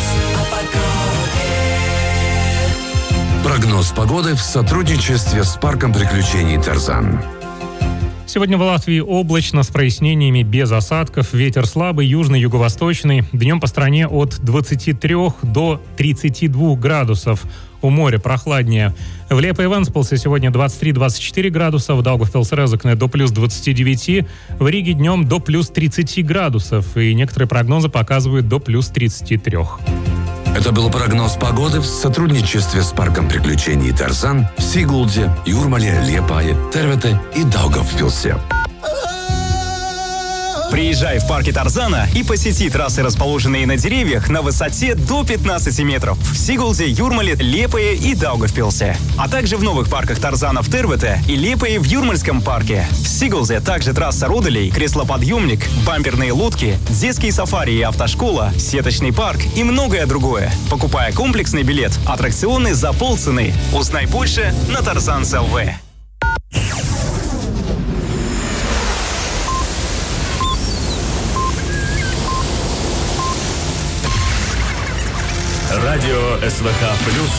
Прогноз погоды в сотрудничестве с парком приключений «Тарзан». Сегодня в Латвии облачно, с прояснениями, без осадков. Ветер слабый, южный, юго-восточный. Днем по стране от 23 до 32 градусов. У моря прохладнее. В Лепе и Венспилсе сегодня 23-24 градуса. В Даугавпилс-Резекне до плюс 29. В Риге днем до плюс 30 градусов. И некоторые прогнозы показывают до плюс 33. Это был прогноз погоды в сотрудничестве с парком приключений «Тарзан» в Сигулде, Юрмале, Лиепае, Тервете и Даугавпилсе. Приезжай в парке Тарзана и посети трассы, расположенные на деревьях на высоте до 15 метров в Сигулде, Юрмале, Лиепае и Даугавпилсе. А также в новых парках Тарзана в Тервете и Лиепае в Юрмальском парке. В Сигулде также трасса Руделей, креслоподъемник, бамперные лодки, детские сафари и автошкола, сеточный парк и многое другое. Покупая комплексный билет, аттракционы за полцены. Узнай больше на Tarzan.lv. Радио СВХ Плюс